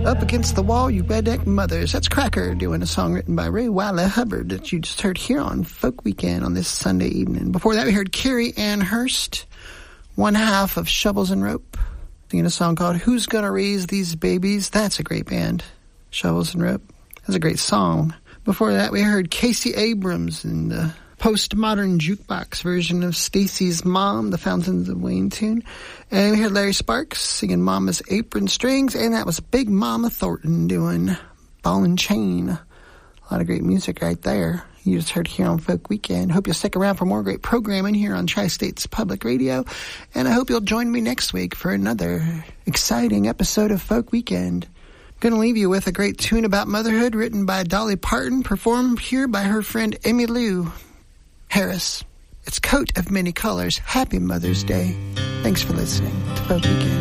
Up Against the Wall, You Redneck Mothers. That's Cracker doing a song written by Ray Wylie Hubbard that you just heard here on Folk Weekend on this Sunday evening. Before that, we heard Carrie Ann Hurst, one half of Shovels and Rope, singing a song called Who's Gonna Raise These Babies? That's a great band, Shovels and Rope. That's a great song. Before that, we heard Casey Abrams in the postmodern jukebox version of Stacy's Mom, the Fountains of Wayne tune. And we heard Larry Sparks singing Mama's Apron Strings, and that was Big Mama Thornton doing Ball and Chain. A lot of great music right there. You just heard here on Folk Weekend. Hope you'll stick around for more great programming here on Tri-States Public Radio. And I hope you'll join me next week for another exciting episode of Folk Weekend. Going to leave you with a great tune about motherhood written by Dolly Parton, performed here by her friend Emmylou Harris. It's Coat of Many Colors. Happy Mother's Day. Thanks for listening to Folk Weekend.